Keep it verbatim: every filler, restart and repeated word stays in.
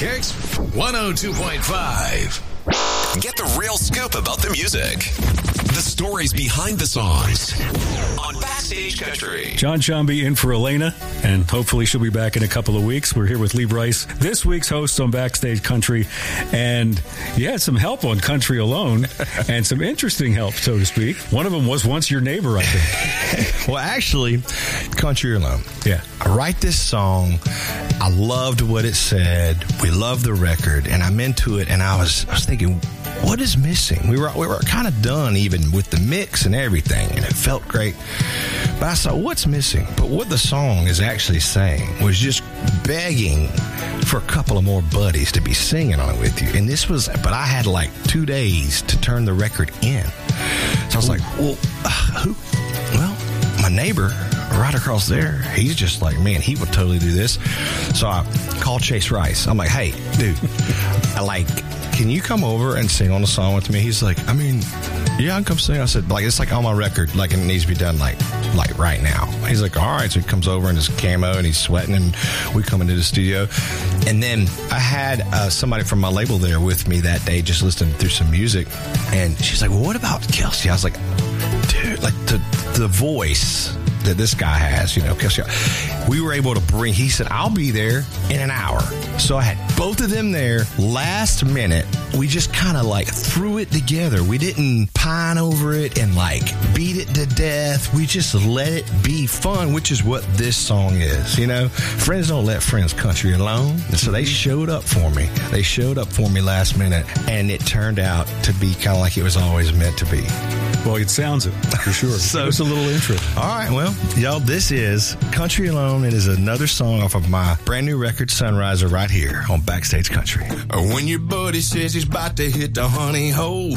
Kicks one oh two point five. Get the real scoop about the music. The stories behind the songs on Backstage Country. John Chomby in for Elena, and hopefully she'll be back in a couple of weeks. We're here with Lee Brice, this week's host on Backstage Country, and you had some help on Country Alone, and some interesting help, so to speak. One of them was once your neighbor, I think. Well, actually, Country Alone. Yeah. I write this song. I loved what it said. We loved the record, and I'm into it, and I was, I was thinking, what is missing? We were we were kind of done even with the mix and everything, and it felt great. But I saw what's missing. But what the song is actually saying was just begging for a couple of more buddies to be singing on it with you. And this was, but I had like two days to turn the record in. So I was like, well, uh, who? Well, my neighbor right across there, he's just like, man, he would totally do this. So I called Chase Rice. I'm like, hey, dude, I like, can you come over and sing on the song with me? He's like, I mean, yeah, I can come sing. I said, like, it's like on my record, like it needs to be done like like right now. He's like, all right. So he comes over in his camo and he's sweating, and we come into the studio. And then I had uh, somebody from my label there with me that day, just listening through some music. And she's like, well, what about Kelsey? I was like, dude, like the the voice that this guy has, you know, Kelsey, we were able to bring, he said, I'll be there in an hour. So I had both of them there. Last minute, we just kind of like threw it together. We didn't pine over it and like beat it to death. We just let it be fun, which is what this song is. You know, friends don't let friends country alone. And so they showed up for me. They showed up for me last minute, and it turned out to be kind of like it was always meant to be. Well, it sounds it, for sure. So it's a little intro. All right, well, y'all, this is Country Alone. It is another song off of my brand new record, Sunriser, right here on Backstage Country. When your buddy says he's about to hit the honey hole,